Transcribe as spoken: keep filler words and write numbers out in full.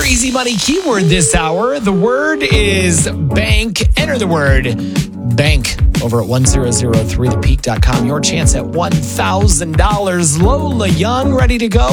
easy money keyword this hour. The word is bank. Enter the word bank over at one zero zero three the peak dot com. Your chance at one thousand dollars. Lola Young, ready to go?